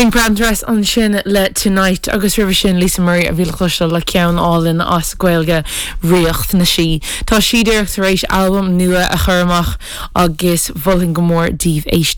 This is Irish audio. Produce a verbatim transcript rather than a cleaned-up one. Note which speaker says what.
Speaker 1: Pink Panthers an sin le Tonight agus river sin Lisa Murray a bhíle chluiste le ceann álinn as gaeilge riocht na si. Tá si deireachtar éis album nua a churmach agus bhfuiln go mór díomh éiste